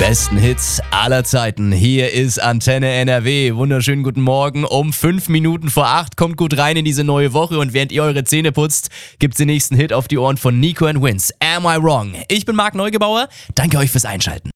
Besten Hits aller Zeiten. Hier ist Antenne NRW. Wunderschönen guten Morgen. Um 5 Minuten vor 8 kommt gut rein in diese neue Woche und während ihr eure Zähne putzt, gibt's den nächsten Hit auf die Ohren von Nico & Vince. Am I Wrong? Ich bin Marc Neugebauer. Danke euch fürs Einschalten.